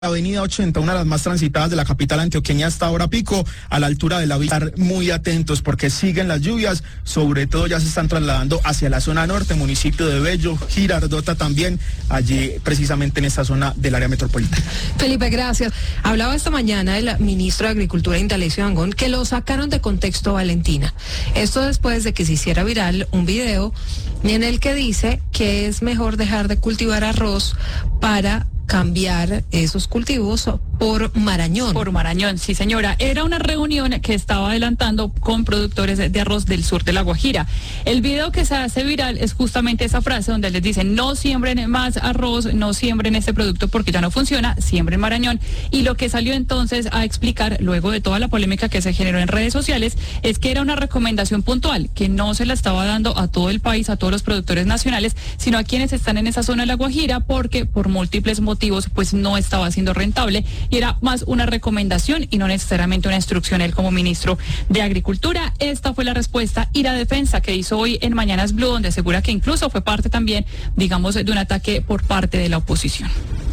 Avenida 80, una de las más transitadas de la capital antioqueña hasta ahora pico, a la altura de la vía. Estar muy atentos porque siguen las lluvias, sobre todo ya se están trasladando hacia la zona norte, municipio de Bello, Girardota también, allí precisamente en esta zona del área metropolitana. Felipe, gracias. Hablaba esta mañana el ministro de Agricultura, Indalecio Dangond, que lo sacaron de contexto, Valentina. Esto después de que se hiciera viral un video en el que dice que es mejor dejar de cultivar arroz para cambiar esos cultivos por marañón. Por marañón, sí señora. Era una reunión que estaba adelantando con productores de arroz del sur de La Guajira. El video que se hace viral es justamente esa frase donde les dicen no siembren más arroz, no siembren este producto porque ya no funciona, siembren marañón. Y lo que salió entonces a explicar, luego de toda la polémica que se generó en redes sociales, es que era una recomendación puntual, que no se la estaba dando a todo el país, a todos los productores nacionales, sino a quienes están en esa zona de La Guajira, porque por múltiples motivos pues no estaba siendo rentable. Y era más una recomendación y no necesariamente una instrucción él como ministro de Agricultura. Esta fue la respuesta y la defensa que hizo hoy en Mañanas Blue, donde asegura que incluso fue parte también, digamos, de un ataque por parte de la oposición.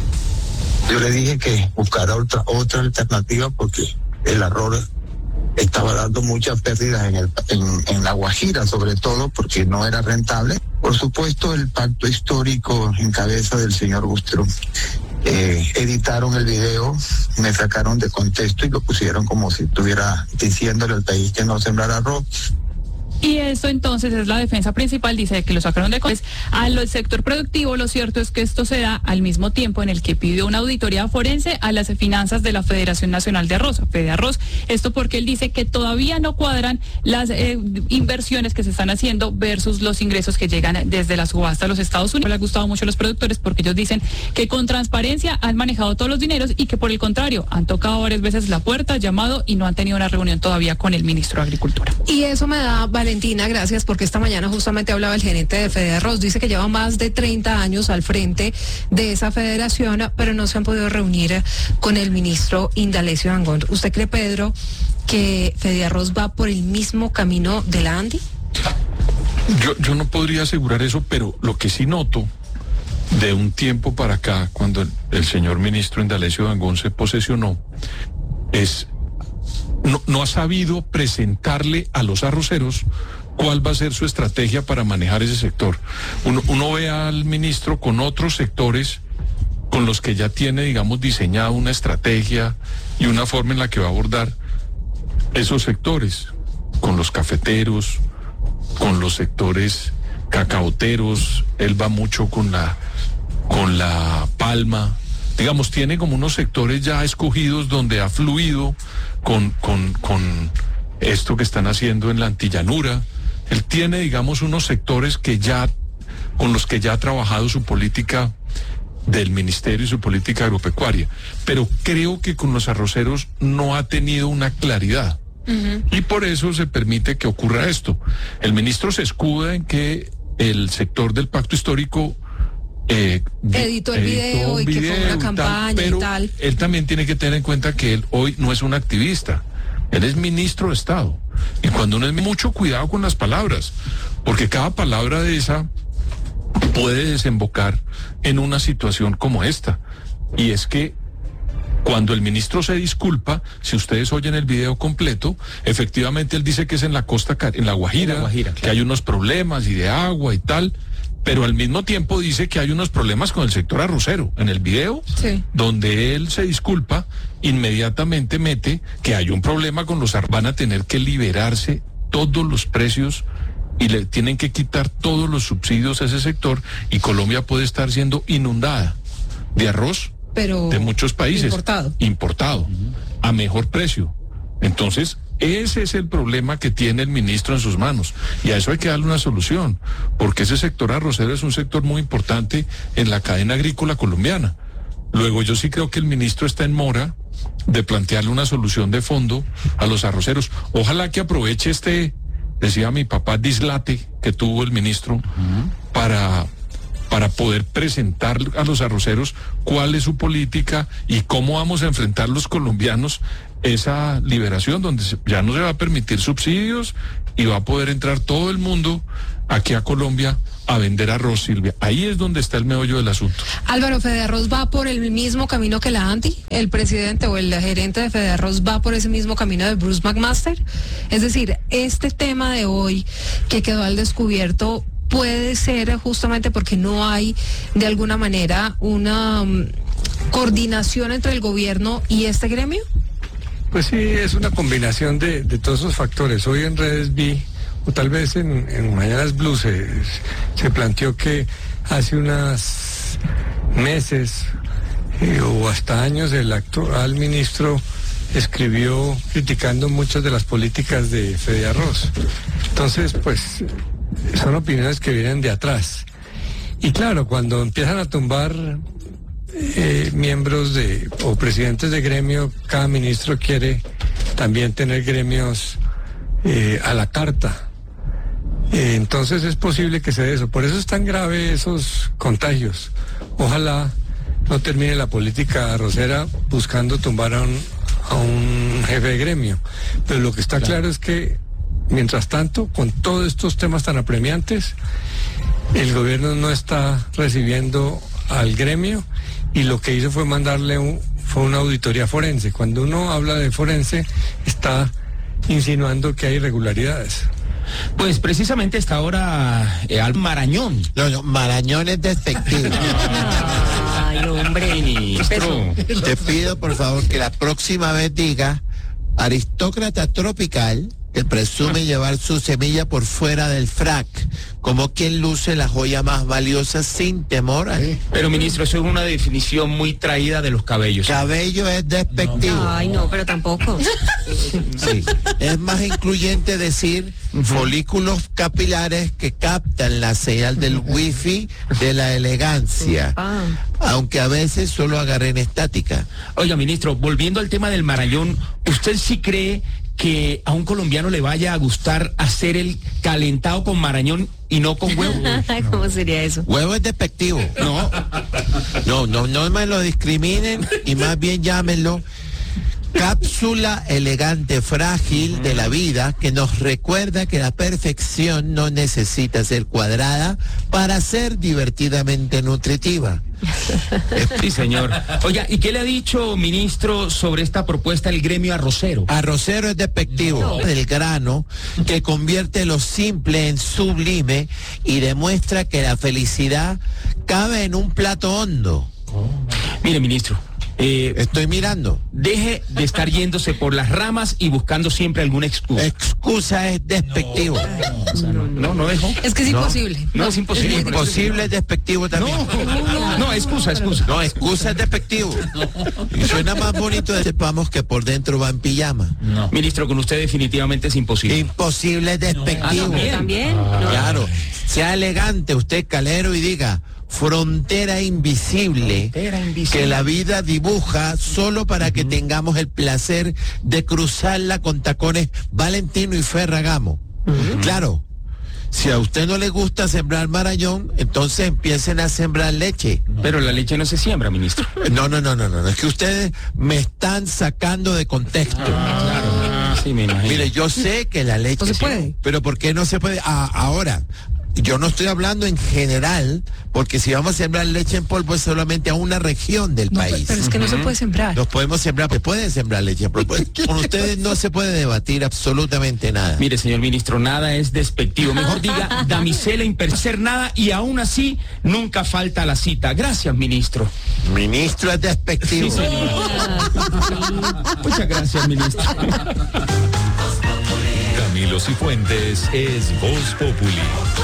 Yo le dije que buscara otra alternativa porque el arroz estaba dando muchas pérdidas en La Guajira, sobre todo porque no era rentable. Por supuesto, el pacto histórico en cabeza del señor Bustrón. Editaron el video, me sacaron de contexto y lo pusieron como si estuviera diciéndole al país que no sembrara arroz. Y eso entonces es la defensa principal, dice que lo sacaron de contexto al sector productivo. Lo cierto es que esto se da al mismo tiempo en el que pidió una auditoría forense a las finanzas de la Federación Nacional de Arroz, Fedearroz. Esto porque él dice que todavía no cuadran las inversiones que se están haciendo versus los ingresos que llegan desde la subasta a los Estados Unidos. Le ha gustado mucho a los productores porque ellos dicen que con transparencia han manejado todos los dineros y que por el contrario han tocado varias veces la puerta, llamado y no han tenido una reunión todavía con el ministro de Agricultura. Y eso me da, Valentina, gracias, porque esta mañana justamente hablaba el gerente de Fedearroz. Dice que lleva más de 30 años al frente de esa federación, pero no se han podido reunir con el ministro Indalecio Dangond. ¿Usted cree, Pedro, que Fedearroz va por el mismo camino de la ANDI? Yo no podría asegurar eso, pero lo que sí noto de un tiempo para acá, cuando el señor ministro Indalecio Dangond se posesionó, es no ha sabido presentarle a los arroceros cuál va a ser su estrategia para manejar ese sector. Uno ve al ministro con otros sectores con los que ya tiene, digamos, diseñada una estrategia y una forma en la que va a abordar esos sectores, con los cafeteros, con los sectores cacaoteros. Él va mucho con la palma. Digamos, tiene como unos sectores ya escogidos donde ha fluido con esto que están haciendo en la antillanura. Él tiene, digamos, unos sectores con los que ya ha trabajado su política del ministerio y su política agropecuaria. Pero creo que con los arroceros no ha tenido una claridad. Y por eso se permite que ocurra esto. El ministro se escuda en que el sector del pacto histórico editó el video y que fue una campaña y tal. Él también tiene que tener en cuenta que él hoy no es un activista, él es ministro de Estado. Y cuando uno es mucho cuidado con las palabras, porque cada palabra de esa puede desembocar en una situación como esta. Y es que cuando el ministro se disculpa, si ustedes oyen el video completo, efectivamente él dice que es en la costa, en La Guajira, claro, que hay unos problemas y de agua y tal. Pero al mismo tiempo dice que hay unos problemas con el sector arrocero. En el video, sí, donde él se disculpa, inmediatamente mete que hay un problema con los arroceros. Van a tener que liberarse todos los precios y le tienen que quitar todos los subsidios a ese sector, y Colombia puede estar siendo inundada de arroz, pero de muchos países. Importado, a mejor precio. Entonces, ese es el problema que tiene el ministro en sus manos, y a eso hay que darle una solución, porque ese sector arrocero es un sector muy importante en la cadena agrícola colombiana. Luego, yo sí creo que el ministro está en mora de plantearle una solución de fondo a los arroceros. Ojalá que aproveche decía mi papá, dislate que tuvo el ministro para poder presentar a los arroceros cuál es su política y cómo vamos a enfrentar los colombianos esa liberación, donde ya no se va a permitir subsidios y va a poder entrar todo el mundo aquí a Colombia a vender arroz, Silvia. Ahí es donde está el meollo del asunto. Álvaro, ¿Fedearroz va por el mismo camino que la ANTI? ¿El presidente o el gerente de Fedearroz va por ese mismo camino de Bruce McMaster? Es decir, este tema de hoy que quedó al descubierto puede ser justamente porque no hay de alguna manera una coordinación entre el gobierno y este gremio. Pues sí, es una combinación de todos esos factores. Hoy en redes vi, o tal vez en Mañanas Blue se planteó que hace unos meses o hasta años el actual ministro escribió criticando muchas de las políticas de Fedearroz. Entonces, pues son opiniones que vienen de atrás. Y claro, cuando empiezan a tumbar miembros o presidentes de gremio, cada ministro quiere también tener gremios a la carta. Entonces es posible que se dé eso. Por eso es tan grave esos contagios. Ojalá no termine la política arrocera buscando tumbar a un jefe de gremio. Pero lo que está claro es que, mientras tanto, con todos estos temas tan apremiantes, el gobierno no está recibiendo al gremio y lo que hizo fue mandarle fue una auditoría forense. Cuando uno habla de forense, está insinuando que hay irregularidades. Pues precisamente está ahora al Marañón. No, Marañón es despectivo. Ay, hombre, ministro. Te pido, por favor, que la próxima vez diga aristócrata tropical que presume llevar su semilla por fuera del frac, como quien luce la joya más valiosa sin temor a... Pero, ministro, eso es una definición muy traída de los cabellos. Cabello es despectivo. Ay, no, pero tampoco. Sí, es más incluyente decir folículos capilares que captan la señal del wifi de la elegancia, aunque a veces solo agarren estática. Oiga, ministro, volviendo al tema del Marañón, ¿usted sí cree que a un colombiano le vaya a gustar hacer el calentado con marañón y no con huevo? ¿Cómo sería eso? Huevo es despectivo. No me lo discriminen y más bien llámenlo cápsula elegante frágil de la vida, que nos recuerda que la perfección no necesita ser cuadrada para ser divertidamente nutritiva. Sí, señor. Oiga, ¿y qué le ha dicho, ministro, sobre esta propuesta del gremio arrocero? Arrocero es despectivo, del grano que convierte lo simple en sublime y demuestra que la felicidad cabe en un plato hondo. Mire, ministro, estoy mirando. deje de estar yéndose por las ramas y buscando siempre alguna excusa. Excusa es despectivo. No dejo. Es que es imposible. No, es imposible. Imposible es despectivo también. No, excusa. No, excusa es despectivo. Y suena más bonito de sepamos que por dentro va en pijama. Ministro, con usted definitivamente es imposible. Imposible es despectivo. También. Claro. Sea elegante usted, calero, y diga frontera invisible, que la vida dibuja solo para que tengamos el placer de cruzarla con tacones Valentino y Ferragamo. Claro. Si a usted no le gusta sembrar marañón, entonces empiecen a sembrar leche. Pero la leche no se siembra, ministro. No. Es que ustedes me están sacando de contexto. Claro. Sí, me imagino. Mire, yo sé que la leche... No se puede. Pero ¿por qué no se puede? Ahora, yo no estoy hablando en general, porque si vamos a sembrar leche en polvo es solamente a una región del país. Pero es que no se puede sembrar. Nos podemos sembrar, se pueden sembrar leche en polvo. Con ustedes no se puede debatir absolutamente nada. Mire, señor ministro, nada es despectivo. Mejor diga damisela impercer nada y aún así nunca falta la cita. Gracias, ministro. Ministro es despectivo. Sí, señor. Muchas gracias, ministro. Camilo Cifuentes es Voz Populi.